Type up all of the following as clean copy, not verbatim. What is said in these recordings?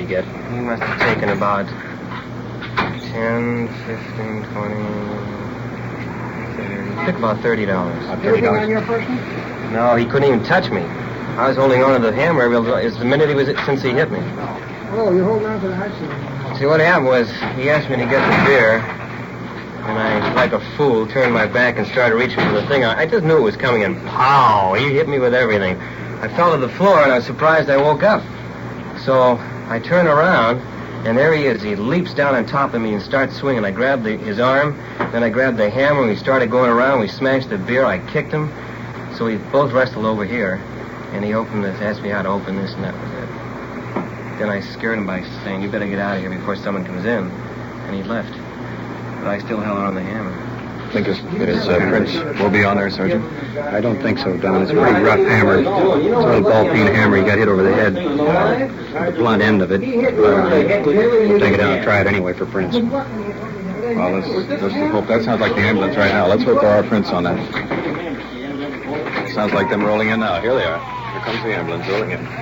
get. He must have taken about 10, 15, 20... He took about $30. Anything on your person? No, he couldn't even touch me. I was holding on to the hammer as the minute since he hit me. Oh, you're holding on to the axe. See, what happened was he asked me to get the beer, and I, like a fool, turned my back and started reaching for the thing. I just knew it was coming, and pow! He hit me with everything. I fell to the floor, and I was surprised I woke up. So I turn around, and there he is. He leaps down on top of me and starts swinging. I grabbed his arm, then I grabbed the hammer, and we started going around. We smashed the beer. I kicked him. So we both wrestled over here, and he asked me how to open this, and that was it. Then I scared him by saying, "You better get out of here before someone comes in." And he left. But I still held on the hammer. Think his prints will be on there, Sergeant? I don't think so, Don. It's a pretty rough hammer. It's a little ball-peen hammer. He got hit over the head. The blunt end of it. We'll take it out and try it anyway for prints. Well, let's hope. That sounds like the ambulance right now. Let's hope there are prints on that. Sounds like them rolling in now. Here they are. Here comes the ambulance rolling in.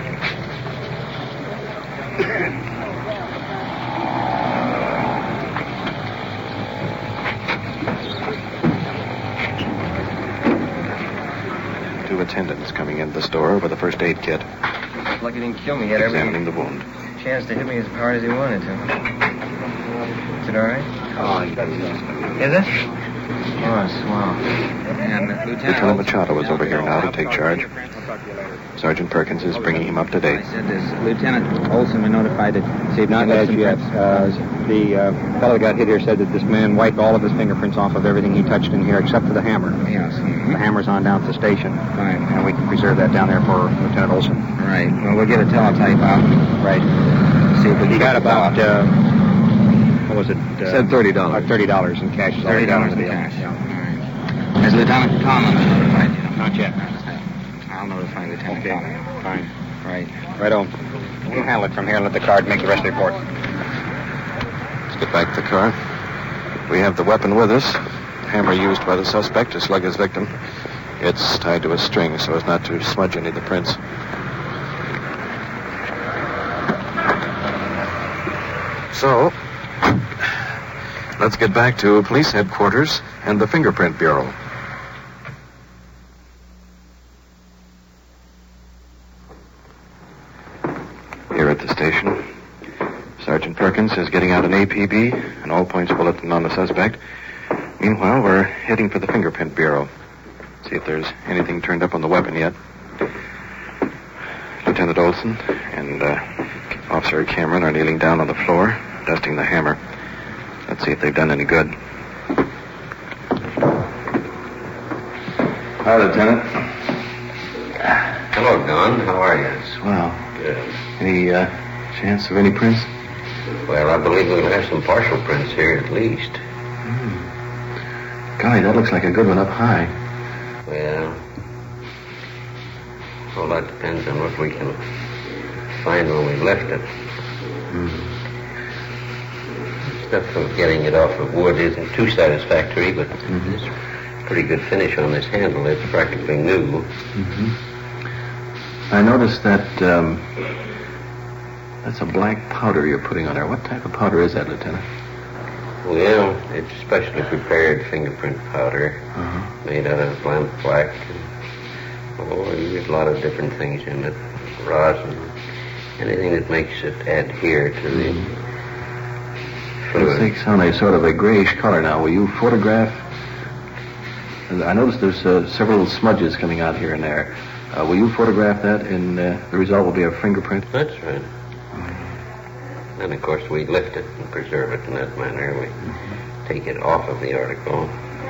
Two attendants coming into the store with a first aid kit. Lucky he didn't kill me yet. Examining the wound. Chance to hit me as hard as he wanted to. Is it all right? Oh, Is it? Oh, swell. And Lieutenant Machado is over here now to take charge. Sergeant Perkins is bringing him up to date. I said, has Lieutenant Olson been notified that they've Not as yet. The fellow that got hit here said that this man wiped all of his fingerprints off of everything he touched in here except for the hammer. Yes. The hammer's on down at the station. Right. And we can preserve that down there for Lieutenant Olson. Right. Well, we'll get a teletype out. Right. See if we He got about, what was it? Said $30. $30 in cash. $30 in cash. Yeah. All right. Has Lieutenant Conlon been notified yet? Not yet. I'll notify Lieutenant Conlon. Fine. Right. Righto. We'll handle it from here and let the card make the rest of the report. Let's get back to the car. We have the weapon with us. Hammer used by the suspect to slug his victim. It's tied to a string so as not to smudge any of the prints. So, let's get back to police headquarters and the Fingerprint Bureau. Here at the station, Sergeant Perkins is getting out an APB, an all-points bulletin on the suspect. Meanwhile, we're heading for the Fingerprint Bureau. See if there's anything turned up on the weapon yet. Lieutenant Olson and Officer Cameron are kneeling down on the floor, dusting the hammer. Let's see if they've done any good. Hi, Lieutenant. Hello, Don. How are you? Swell. Good. Any chance of any prints? Well, I believe we'll have some partial prints here at least. Golly, that looks like a good one up high. Well, all that depends on what we can find when we left it. Stuff of getting it off of wood isn't too satisfactory, but there's a pretty good finish on this handle. It's practically new. I noticed that that's a black powder you're putting on there. What type of powder is that, Lieutenant? Well, it's specially prepared fingerprint powder made out of lamp black. You get a lot of different things in it. Rosin, anything that makes it adhere to the fluid. It takes on a sort of a grayish color now. Will you photograph? I noticed there's several smudges coming out here and there. Will you photograph that, and the result will be a fingerprint? That's right. And, of course, we lift it and preserve it in that manner. We take it off of the article.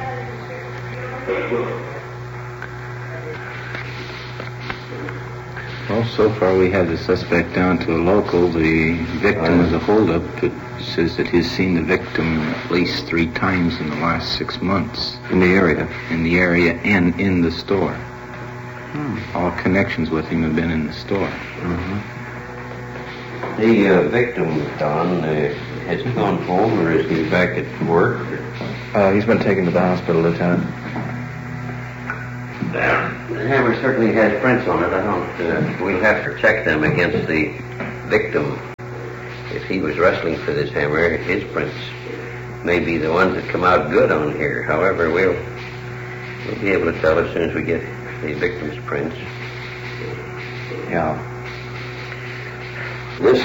Well, so far we have the suspect down to a local. The victim is a holdup. It says that he's seen the victim at least 3 times in the last 6 months. In the area? In the area and in the store. All connections with him have been in the store. The victim, Don, has he gone home or is he back at work? He's been taken to the hospital, Lieutenant. The hammer certainly has prints on it. We'll have to check them against the victim if he was wrestling for this hammer, his prints may be the ones that come out good on here. However, we'll be able to tell as soon as we get the victim's prints. Yeah. This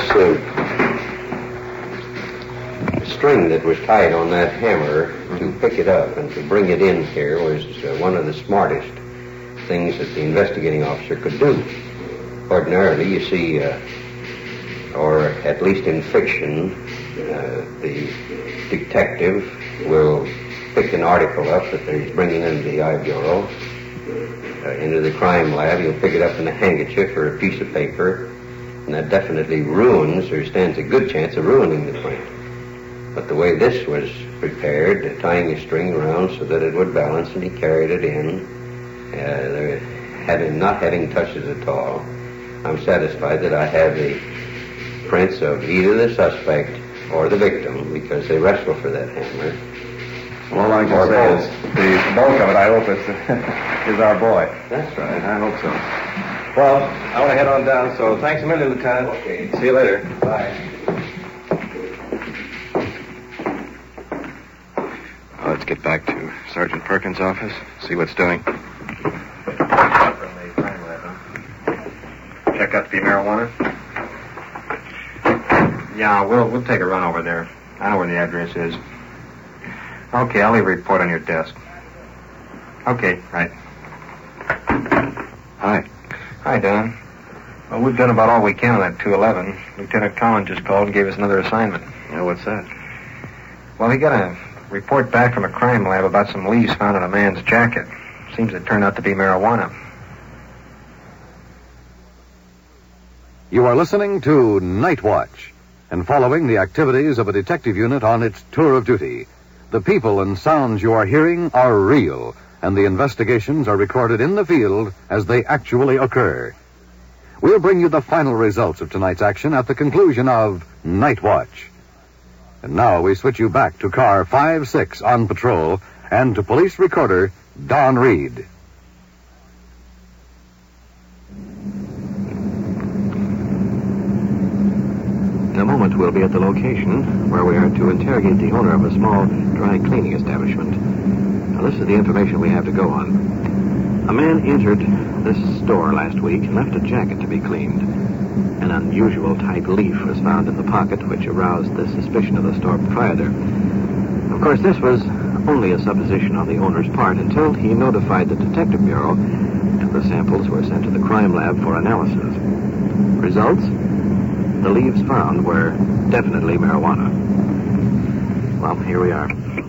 string that was tied on that hammer to pick it up and to bring it in here was one of the smartest things that the investigating officer could do. Ordinarily, you see, or at least in fiction, the detective will pick an article up that he's bringing into the I Bureau, into the crime lab. He'll pick it up in a handkerchief or a piece of paper, and that definitely ruins, or stands a good chance of ruining the print. But the way this was prepared, tying a string around so that it would balance, and he carried it in, not having touched it at all, I'm satisfied that I have the prints of either the suspect or the victim, because they wrestle for that hammer. Well, all I can say is the bulk of it, I hope is our boy. That's right. I hope so. Well, I want to head on down, so thanks a million, Lieutenant. Okay. See you later. Bye. Let's get back to Sergeant Perkins' office, see what's doing. Check out the marijuana? Yeah, we'll take a run over there. I know where the address is. Okay, I'll leave a report on your desk. Okay, right. Hi. Hi, Don. Well, we've done about all we can on that 211. Lieutenant Collins just called and gave us another assignment. Yeah, what's that? Well, he got a report back from a crime lab about some leaves found in a man's jacket. Seems it turned out to be marijuana. You are listening to Night Watch and following the activities of a detective unit on its tour of duty. The people and sounds you are hearing are real, and the investigations are recorded in the field as they actually occur. We'll bring you the final results of tonight's action at the conclusion of Night Watch. And now we switch you back to car 5-6 on patrol and to police recorder Don Reed. In a moment, we'll be at the location where we are to interrogate the owner of a small dry cleaning establishment. Now, this is the information we have to go on. A man entered this store last week and left a jacket to be cleaned. An unusual type leaf was found in the pocket, which aroused the suspicion of the store proprietor. Of course, this was only a supposition on the owner's part until he notified the Detective Bureau, and the samples were sent to the crime lab for analysis. Results? The leaves found were definitely marijuana. Well, here we are.